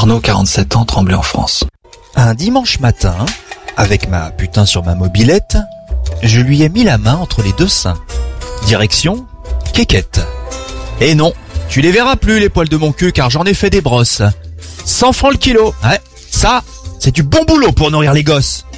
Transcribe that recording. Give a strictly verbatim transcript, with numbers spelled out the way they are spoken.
Arnaud, quarante-sept ans, Tremblay en France. Un dimanche matin, avec ma putain sur ma mobilette, je lui ai mis la main entre les deux seins. Direction Quéquette. Et non, tu les verras plus les poils de mon cul car j'en ai fait des brosses. cent francs le kilo. Ouais, ça, c'est du bon boulot pour nourrir les gosses.